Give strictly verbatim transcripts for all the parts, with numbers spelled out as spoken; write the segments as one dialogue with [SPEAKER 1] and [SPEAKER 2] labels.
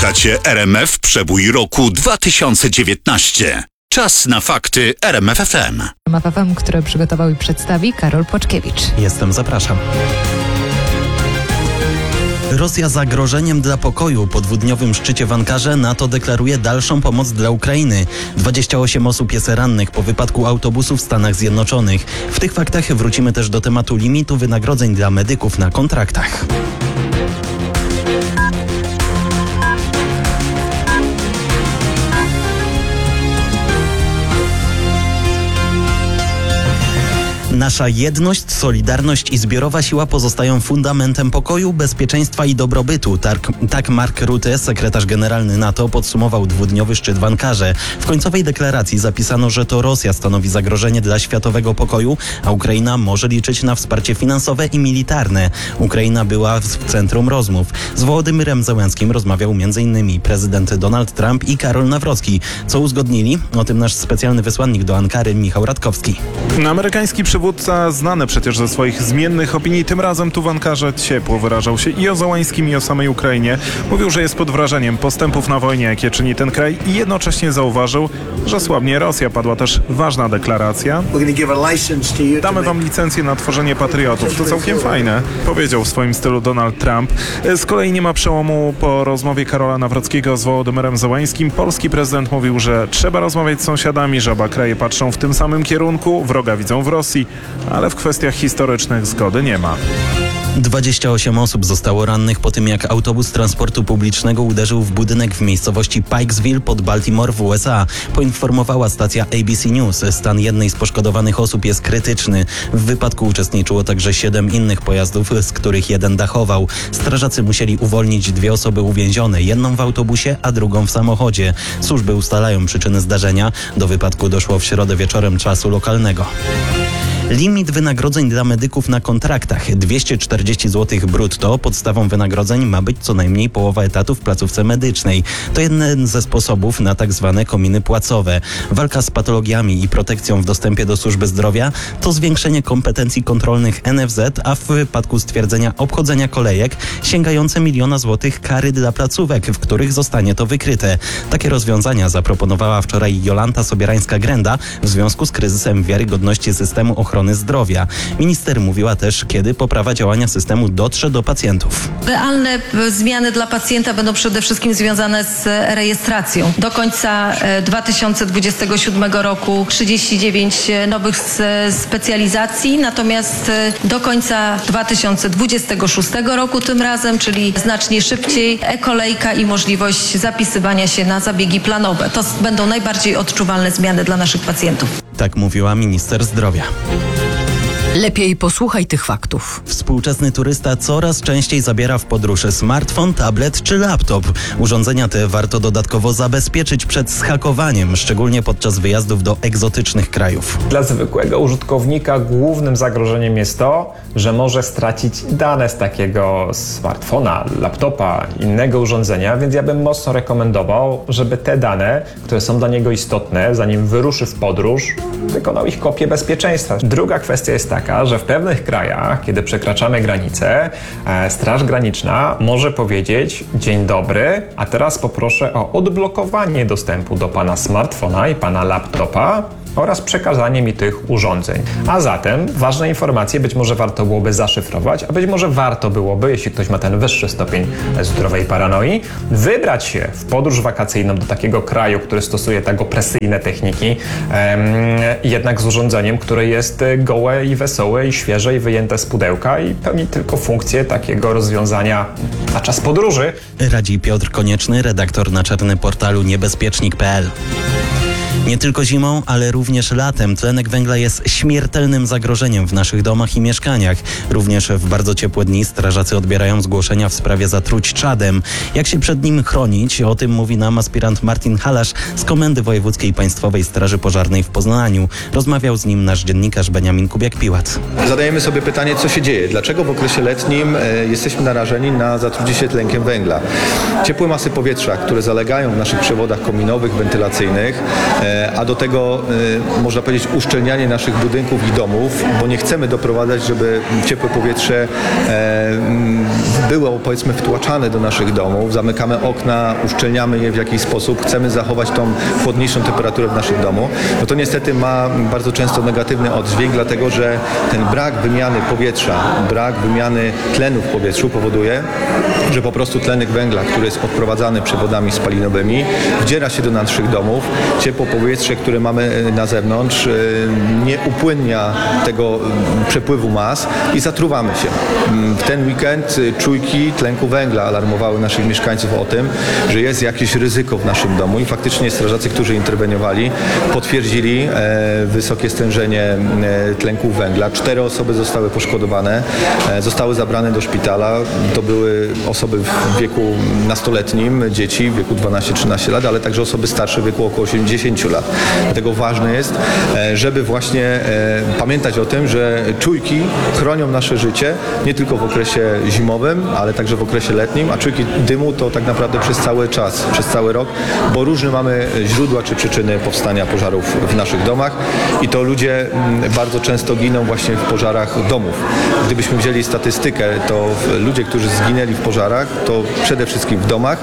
[SPEAKER 1] Oglądacie R M F Przebój roku dwa tysiące dziewiętnaście. Czas na fakty R M F F M.
[SPEAKER 2] R M F F M, które przygotował i przedstawi Karol Płaczkiewicz.
[SPEAKER 3] Jestem, zapraszam. Rosja zagrożeniem dla pokoju. Po dwudniowym szczycie w Ankarze NATO deklaruje dalszą pomoc dla Ukrainy. dwadzieścia osiem osób jest rannych po wypadku autobusu w Stanach Zjednoczonych. W tych faktach wrócimy też do tematu limitu wynagrodzeń dla medyków na kontraktach. Nasza jedność, solidarność i zbiorowa siła pozostają fundamentem pokoju, bezpieczeństwa i dobrobytu. Tak, tak Mark Rutte, sekretarz generalny NATO, podsumował dwudniowy szczyt w Ankarze. W końcowej deklaracji zapisano, że to Rosja stanowi zagrożenie dla światowego pokoju, a Ukraina może liczyć na wsparcie finansowe i militarne. Ukraina była w centrum rozmów. Z Wołodymyrem Zełenskim rozmawiał między innymi prezydent Donald Trump i Karol Nawrocki. Co uzgodnili? O tym nasz specjalny wysłannik do Ankary Michał Radkowski.
[SPEAKER 4] Amerykański przywódca znany przecież ze swoich zmiennych opinii, tym razem tu w Ankarze ciepło wyrażał się i o Zełańskim, i o samej Ukrainie. Mówił, że jest pod wrażeniem postępów na wojnie, jakie czyni ten kraj, i jednocześnie zauważył, że słabnie Rosja. Padła też ważna deklaracja. Damy wam licencję na tworzenie patriotów. To całkiem fajne, powiedział w swoim stylu Donald Trump. Z kolei nie ma przełomu po rozmowie Karola Nawrockiego z Wołodymyrem Zełańskim. Polski prezydent mówił, że trzeba rozmawiać z sąsiadami, że oba kraje patrzą w tym samym kierunku, wroga widzą w Rosji, ale w kwestiach historycznych zgody nie ma.
[SPEAKER 3] dwadzieścia osiem osób zostało rannych po tym, jak autobus transportu publicznego uderzył w budynek w miejscowości Pikesville pod Baltimore w U S A. Poinformowała stacja A B C News. Stan jednej z poszkodowanych osób jest krytyczny. W wypadku uczestniczyło także siedem innych pojazdów, z których jeden dachował. Strażacy musieli uwolnić dwie osoby uwięzione, jedną w autobusie, a drugą w samochodzie. Służby ustalają przyczyny zdarzenia. Do wypadku doszło w środę wieczorem czasu lokalnego. Limit wynagrodzeń dla medyków na kontraktach dwieście czterdzieści złotych brutto. Podstawą wynagrodzeń ma być co najmniej połowa etatu w placówce medycznej. To jeden ze sposobów na tak zwane kominy płacowe. Walka z patologiami i protekcją w dostępie do służby zdrowia to zwiększenie kompetencji kontrolnych N F Z, a w wypadku stwierdzenia obchodzenia kolejek sięgające miliona złotych kary dla placówek, w których zostanie to wykryte. Takie rozwiązania zaproponowała wczoraj Jolanta Sobierańska-Grenda w związku z kryzysem wiarygodności systemu ochrony zdrowia. Minister mówiła też, kiedy poprawa działania systemu dotrze do pacjentów.
[SPEAKER 5] Realne zmiany dla pacjenta będą przede wszystkim związane z rejestracją. Do końca dwa tysiące dwudziestego siódmego roku trzydzieści dziewięć nowych specjalizacji, natomiast do końca dwa tysiące dwudziestego szóstego roku tym razem, czyli znacznie szybciej, e-kolejka i możliwość zapisywania się na zabiegi planowe. To będą najbardziej odczuwalne zmiany dla naszych pacjentów.
[SPEAKER 3] Tak mówiła minister zdrowia.
[SPEAKER 6] Lepiej posłuchaj tych faktów.
[SPEAKER 3] Współczesny turysta coraz częściej zabiera w podróż smartfon, tablet czy laptop. Urządzenia te warto dodatkowo zabezpieczyć przed zhakowaniem, szczególnie podczas wyjazdów do egzotycznych krajów.
[SPEAKER 7] Dla zwykłego użytkownika głównym zagrożeniem jest to, że może stracić dane z takiego smartfona, laptopa, innego urządzenia, więc ja bym mocno rekomendował, żeby te dane, które są dla niego istotne, zanim wyruszy w podróż, wykonał ich kopię bezpieczeństwa. Druga kwestia jest taka, że w pewnych krajach, kiedy przekraczamy granicę, Straż Graniczna może powiedzieć: dzień dobry, a teraz poproszę o odblokowanie dostępu do pana smartfona i pana laptopa oraz przekazanie mi tych urządzeń. A zatem ważne informacje być może warto byłoby zaszyfrować, a być może warto byłoby, jeśli ktoś ma ten wyższy stopień zdrowej paranoi, wybrać się w podróż wakacyjną do takiego kraju, który stosuje tak opresyjne techniki, em, jednak z urządzeniem, które jest gołe i wesołe i świeże i wyjęte z pudełka i pełni tylko funkcję takiego rozwiązania na czas podróży.
[SPEAKER 3] Radzi Piotr Konieczny, redaktor naczelny portalu niebezpiecznik kropka p l. Nie tylko zimą, ale również latem tlenek węgla jest śmiertelnym zagrożeniem w naszych domach i mieszkaniach. Również w bardzo ciepłe dni strażacy odbierają zgłoszenia w sprawie zatruć czadem. Jak się przed nim chronić? O tym mówi nam aspirant Martin Halasz z Komendy Wojewódzkiej Państwowej Straży Pożarnej w Poznaniu. Rozmawiał z nim nasz dziennikarz Beniamin Kubiak-Piłat.
[SPEAKER 8] Zadajemy sobie pytanie, co się dzieje? Dlaczego w okresie letnim e, jesteśmy narażeni na zatrucie się tlenkiem węgla? Ciepłe masy powietrza, które zalegają w naszych przewodach kominowych, wentylacyjnych, e, a do tego można powiedzieć uszczelnianie naszych budynków i domów, bo nie chcemy doprowadzać, żeby ciepłe powietrze było powiedzmy wtłaczane do naszych domów. Zamykamy okna, uszczelniamy je w jakiś sposób, chcemy zachować tą chłodniejszą temperaturę w naszym domu. No to niestety ma bardzo często negatywny oddźwięk, dlatego że ten brak wymiany powietrza, brak wymiany tlenu w powietrzu powoduje, że po prostu tlenek węgla, który jest odprowadzany przewodami spalinowymi, wdziera się do naszych domów. Ciepło powietrze, które mamy na zewnątrz, nie upłynnia tego przepływu mas i zatruwamy się. W ten weekend czujki tlenku węgla alarmowały naszych mieszkańców o tym, że jest jakieś ryzyko w naszym domu i faktycznie strażacy, którzy interweniowali, potwierdzili e, wysokie stężenie e, tlenku węgla. Cztery osoby zostały poszkodowane, e, zostały zabrane do szpitala. To były osoby w wieku nastoletnim, dzieci w wieku dwanaście trzynaście lat, ale także osoby starsze w wieku około osiemdziesięciu lat. Dlatego ważne jest, e, żeby właśnie e, pamiętać o tym, że czujki chronią nasze życie nie tylko w okresie zimowym, ale także w okresie letnim, a czujki dymu to tak naprawdę przez cały czas, przez cały rok, bo różne mamy źródła czy przyczyny powstania pożarów w naszych domach i to ludzie bardzo często giną właśnie w pożarach domów. Gdybyśmy wzięli statystykę, to ludzie, którzy zginęli w pożarach, to przede wszystkim w domach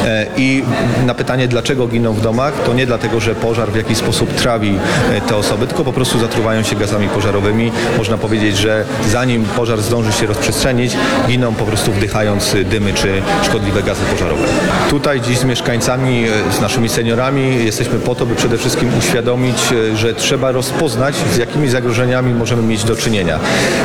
[SPEAKER 8] i na pytanie, dlaczego giną w domach, to nie dlatego, że pożar w jakiś sposób trawi te osoby, tylko po prostu zatruwają się gazami pożarowymi. Można powiedzieć, że zanim pożar zdąży się rozprzestrzenić, giną po prostu wdychając dymy czy szkodliwe gazy pożarowe. Tutaj dziś z mieszkańcami, z naszymi seniorami jesteśmy po to, by przede wszystkim uświadomić, że trzeba rozpoznać, z jakimi zagrożeniami możemy mieć do czynienia.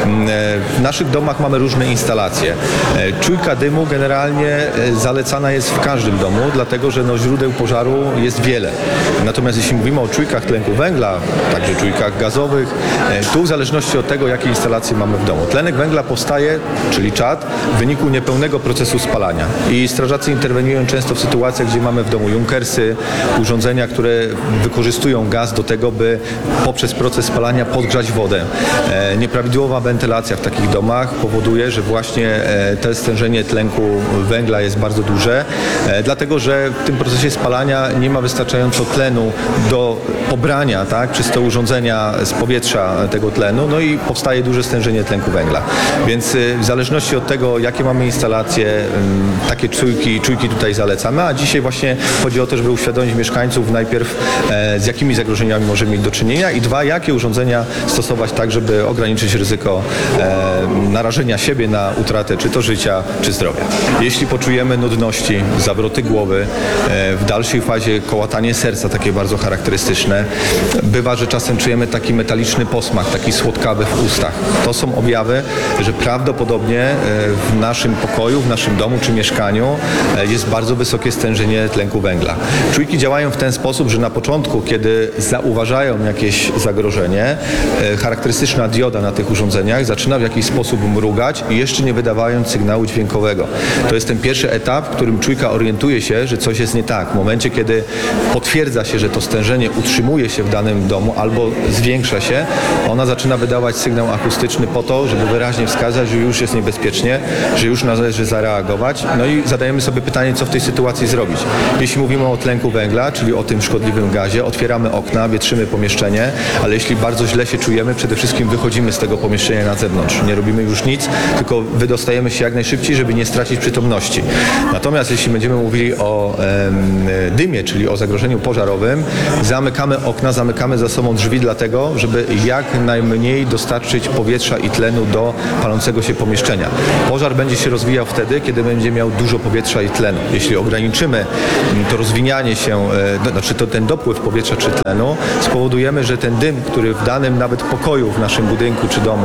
[SPEAKER 8] W naszych domach mamy różne instalacje. Czujka dymu generalnie zalecana jest w każdym domu, dlatego że no, źródeł pożaru jest wiele. Natomiast jeśli mówimy o czujkach tlenku węgla, także czujkach gazowych, tu w zależności od tego, jakie instalacje mamy w domu. Tlenek węgla powstaje, czyli czad, w wyniku niepełnego procesu spalania. I strażacy interweniują często w sytuacjach, gdzie mamy w domu junkersy, urządzenia, które wykorzystują gaz do tego, by poprzez proces spalania podgrzać wodę. E, nieprawidłowa wentylacja w takich domach powoduje, że właśnie e, to stężenie tlenku węgla jest bardzo duże, e, dlatego że w tym procesie spalania nie ma wystarczająco tlenu do pobrania, tak, przez te urządzenia z powietrza tego tlenu, no i powstaje duże stężenie tlenku węgla. Więc e, w zależności od tego, jakie mamy instalacje, e, takie czujki, czujki tutaj zalecamy, a dzisiaj właśnie chodzi o to, żeby uświadomić mieszkańców najpierw e, z jakimi zagrożeniami możemy mieć do czynienia i dwa, jakie urządzenia stosować tak, żeby ograniczyć ryzyko e, narażenia siebie na utratę czy to życia, czy zdrowia. Jeśli poczujemy nudności, zawroty głowy, e, w dalszej fazie kołatanie serca, takie bardzo charakterystyczne, bywa, że czasem czujemy taki metaliczny posmak, taki słodkawy w ustach. To są objawy, że prawdopodobnie e, w naszym pokoju, w naszym domu czy mieszkaniu e, jest bardzo wysokie stężenie tlenku węgla. Czujki działają w ten sposób, że na początku, kiedy zauważają jakieś zagrożenie, e, charakterystyczna dioda na tych urządzeniach zaczyna w jakiś sposób mrugać i jeszcze nie wydawając sygnału dźwiękowego. To jest ten pierwszy etap, w którym czujka orientuje się, że coś jest nie tak. W momencie, kiedy potwierdza się, że to stężenie utrzymuje się w danym domu albo zwiększa się, ona zaczyna wydawać sygnał akustyczny po to, żeby wyraźnie wskazać, że już jest niebezpiecznie, że już należy zareagować. No i zadajemy sobie pytanie, co w tej sytuacji zrobić. Jeśli mówimy o tlenku węgla, czyli o tym szkodliwym gazie, otwieramy okna, wietrzymy pomieszczenie, ale jeśli bardzo źle się czujemy, przede wszystkim wychodzimy z tego pomieszczenia na zewnątrz. Nie robimy już nic, tylko wydostajemy się jak najszybciej, żeby nie stracić przytomności. Natomiast jeśli będziemy mówili o e, dymie, czyli o zagrożeniu pożarowym, zamykamy okna, zamykamy za sobą drzwi dlatego, żeby jak najmniej dostarczyć powietrza i tlenu do palącego się pomieszczenia. Pożar będzie się rozwijał wtedy, kiedy będzie miał dużo powietrza i tlenu. Jeśli ograniczymy to rozwinianie się, e, znaczy to ten dopływ powietrza czy tlenu, spowodujemy, że ten dym, który w danym nawet pokoju w naszym budynku czy domu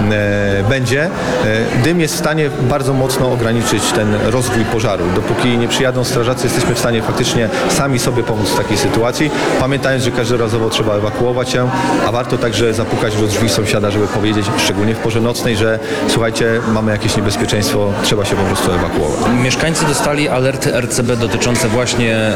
[SPEAKER 8] e, będzie, e, dym jest w stanie bardzo mocno ograniczyć ten rozwój pożaru. Dopóki nie przyjadą strażacy, jesteśmy w stanie faktycznie sami sobie pomóc w takiej sytuacji, pamiętając, że każdorazowo trzeba ewakuować się, a warto także zapukać do drzwi sąsiada, żeby powiedzieć, szczególnie w porze nocnej, że słuchajcie, mamy jakieś niebezpieczeństwo, trzeba się po prostu ewakuować.
[SPEAKER 9] Mieszkańcy dostali alerty R C B dotyczące właśnie e,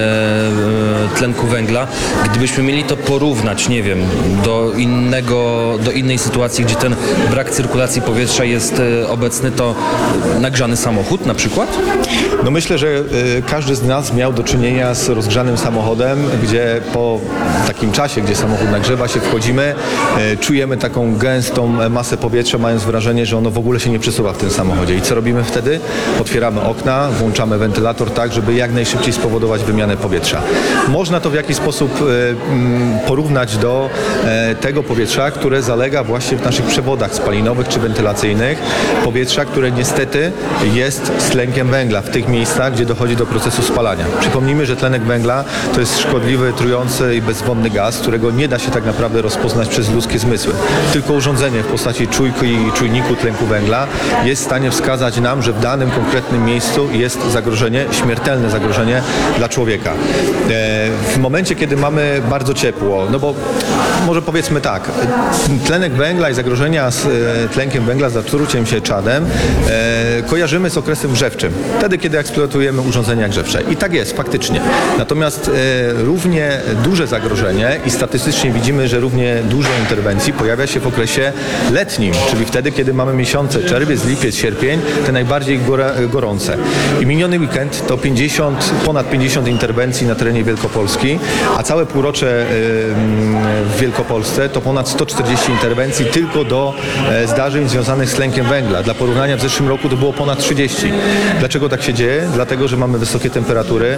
[SPEAKER 9] e, tlenku węgla. Gdybyśmy mieli to porównać, nie wiem, do innego, do innej sytuacji, gdzie ten brak cyrkulacji powietrza jest e, obecny, to nagrzany samochód na przykład?
[SPEAKER 8] No myślę, że y, każdy z nas miał do czynienia z rozgrzanym samochodem gdzie po takim czasie, gdzie samochód nagrzewa się, wchodzimy, e, czujemy taką gęstą masę powietrza, mając wrażenie, że ono w ogóle się nie przesuwa w tym samochodzie. I co robimy wtedy? Otwieramy okna, włączamy wentylator tak, żeby jak najszybciej spowodować wymianę powietrza. Można to w jakiś sposób e, m, porównać do e, tego powietrza, które zalega właśnie w naszych przewodach spalinowych czy wentylacyjnych. Powietrza, które niestety jest z tlenkiem węgla w tych miejscach, gdzie dochodzi do procesu spalania. Przypomnijmy, że tlenek węgla to jest szkodliwy, trujący i bezwonny gaz, którego nie da się tak naprawdę rozpoznać przez ludzkie zmysły. Tylko urządzenie w postaci czujki i czujniku tlenku węgla jest w stanie wskazać nam, że w danym konkretnym miejscu jest zagrożenie, śmiertelne zagrożenie dla człowieka. W momencie, kiedy mamy bardzo ciepło, no bo może powiedzmy tak, tlenek węgla i zagrożenia z tlenkiem węgla, z zatruciem się czadem kojarzymy z okresem grzewczym. Wtedy, kiedy eksploatujemy urządzenia grzewcze. I tak jest, faktycznie. Natomiast e, równie duże zagrożenie i statystycznie widzimy, że równie dużo interwencji pojawia się w okresie letnim, czyli wtedy, kiedy mamy miesiące czerwiec, lipiec, sierpień, te najbardziej góra, gorące. I miniony weekend to pięćdziesiąt, ponad pięćdziesiąt interwencji na terenie Wielkopolski, a całe półrocze e, w Wielkopolsce to ponad sto czterdzieści interwencji tylko do e, zdarzeń związanych z tlenkiem węgla. Dla porównania w zeszłym roku to było ponad trzydzieści. Dlaczego tak się dzieje? Dlatego, że mamy wysokie temperatury.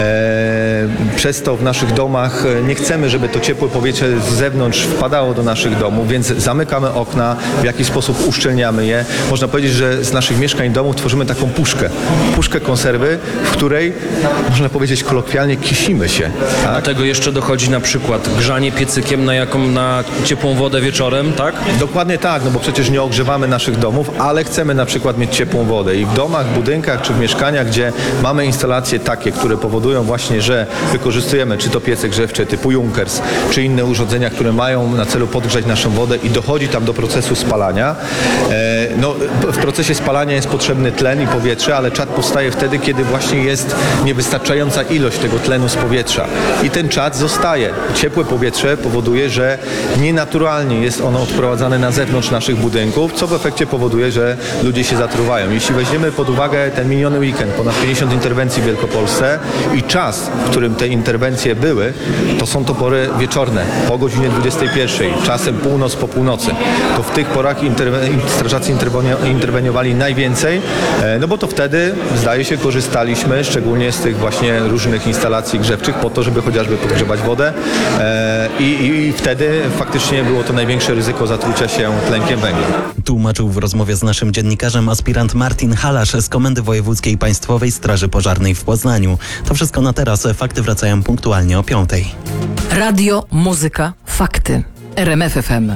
[SPEAKER 8] E, przez to w naszych domach nie chcemy, żeby to ciepłe powietrze z zewnątrz wpadało do naszych domów, więc zamykamy okna, w jakiś sposób uszczelniamy je. Można powiedzieć, że z naszych mieszkań, domów tworzymy taką puszkę. Puszkę konserwy, w której, można powiedzieć kolokwialnie, kisimy się. Tak?
[SPEAKER 9] Do tego jeszcze dochodzi na przykład grzanie piecykiem na, jaką, na ciepłą wodę wieczorem, tak?
[SPEAKER 8] Dokładnie tak, no bo przecież nie ogrzewamy naszych domów, ale chcemy na przykład mieć ciepłą wodę. I w domach, budynkach czy w mieszkaniach, gdzie mamy instalacje takie, które powodują właśnie, że wykorzystujemy czy to piece grzewcze typu Junkers, czy inne urządzenia, które mają na celu podgrzać naszą wodę i dochodzi tam do procesu spalania. E, no, w procesie spalania jest potrzebny tlen i powietrze, ale czad powstaje wtedy, kiedy właśnie jest niewystarczająca ilość tego tlenu z powietrza. I ten czad zostaje. Ciepłe powietrze powoduje, że nienaturalnie jest ono odprowadzane na zewnątrz naszych budynków, co w efekcie powoduje, że ludzie się zatruwają. Jeśli weźmiemy pod uwagę ten miniony weekend, ponad pięćdziesiąt interwencji w Wielkopolsce i czas, w którym te interwencje były, to są to pory wieczorne, po godzinie dwudziestej pierwszej, czasem północ po północy. To w tych porach interwe- strażacy interwenio- interweniowali najwięcej, no bo to wtedy, zdaje się, korzystaliśmy szczególnie z tych właśnie różnych instalacji grzewczych po to, żeby chociażby podgrzewać wodę i, i wtedy faktycznie było to największe ryzyko zatrucia się tlenkiem węgla.
[SPEAKER 3] Tłumaczył w rozmowie z naszym dziennikarzem aspirant Martin Halasz z Komendy Wojewódzkiej Państwowej Straży Pożarnej w Poznaniu. To wszystko na teraz. Fakty wracają punktualnie o piątej.
[SPEAKER 6] Radio, muzyka, fakty. R M F F M.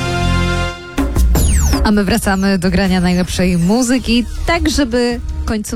[SPEAKER 2] A my wracamy do grania najlepszej muzyki, tak żeby końcówka